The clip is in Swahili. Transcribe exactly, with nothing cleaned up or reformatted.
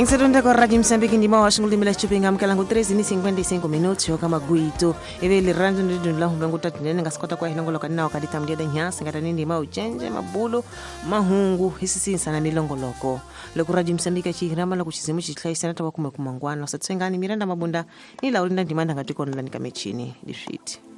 Engseronda kwa Radio Msambiki ndima wa shunguli mila chupinga mkalangu treze ni cinquenta e cinco minutos kama guito eve le ranzo ndido la humbengu tatu nene ngasikota kwa hilongo lokana wakadita mdiada nyasa ngata nindi ma uchenje mabulo mahungu hisisi sana milongo loko loku Radio Msambiki chihirama la kuchizimu chitlai sana tawa kume kumangwana satsuengani miranda mabunda ni laurinda ndimanda ngatiko nila nikamechini dishiti